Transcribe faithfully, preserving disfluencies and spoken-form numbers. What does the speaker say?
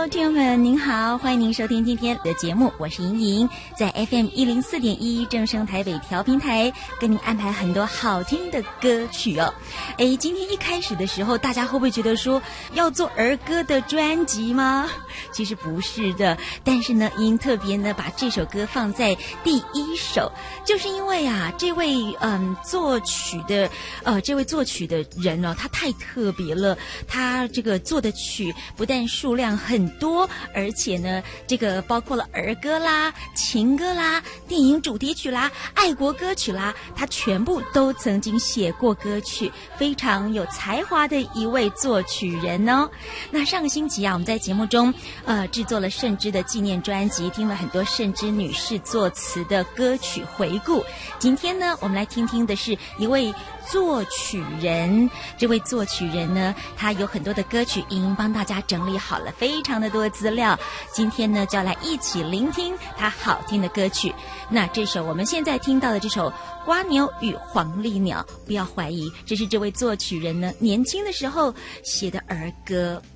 Hello， 听众朋友您好，欢迎您收听今天的节目，我是莹莹，在 F M 一零四点一正声台北调频台，跟您安排很多好听的歌曲哦。哎，今天一开始的时候，大家会不会觉得说要做儿歌的专辑吗？其实不是的，但是呢，莹特别呢把这首歌放在第一首，就是因为啊，这位嗯作曲的呃这位作曲的人哦，他太特别了，他这个做的曲不但数量很多，而且呢，这个包括了儿歌啦、情歌啦、电影主题曲啦、爱国歌曲啦，他全部都曾经写过歌曲，非常有才华的一位作曲人哦。那上个星期啊，我们在节目中呃制作了盛之的纪念专辑，听了很多盛之女士作词的歌曲回顾。今天呢，我们来听听的是一位作曲人，这位作曲人呢，他有很多的歌曲，莹莹帮大家整理好了非常的多资料。今天呢，就要来一起聆听他好听的歌曲。那这首我们现在听到的这首《瓜牛与黄鹂鸟》，不要怀疑，这是这位作曲人呢年轻的时候写的儿歌。